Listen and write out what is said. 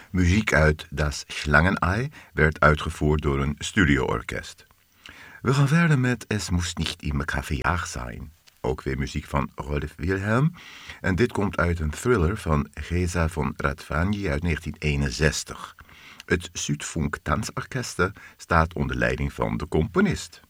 Muziek uit Das Schlangenei werd uitgevoerd door een studioorkest. We gaan verder met Es muss nicht immer Kaffeejaag zijn. Ook weer muziek van Rolf Wilhelm. En dit komt uit een thriller van Geza von Radvanyi uit 1961. Het Südfunk Tanzorchester staat onder leiding van de componist.